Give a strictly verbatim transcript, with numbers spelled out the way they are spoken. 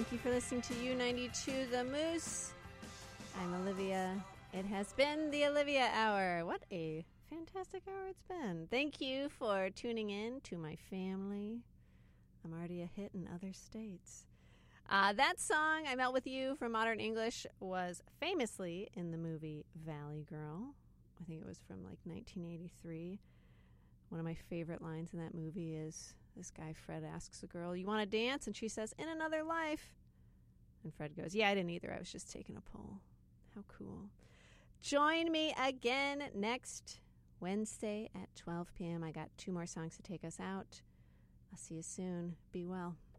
Thank you for listening to U ninety-two The Moose. I'm Olivia. It has been the Olivia Hour. What a fantastic hour it's been. Thank you for tuning in to my family. I'm already a hit in other states. Uh, that song, I Melt With You from Modern English, was famously in the movie Valley Girl. I think it was from like nineteen eighty-three. One of my favorite lines in that movie is this guy, Fred, asks a girl, "You want to dance?" And she says, "In another life." And Fred goes, "Yeah, I didn't either. I was just taking a poll." How cool. Join me again next Wednesday at twelve p.m. I got two more songs to take us out. I'll see you soon. Be well.